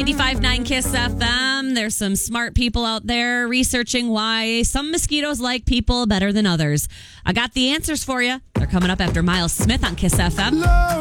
95.9 Kiss FM. There's some smart people out there researching why some mosquitoes like people better than others. I got the answers for you. They're coming up after Miles Smith on Kiss FM.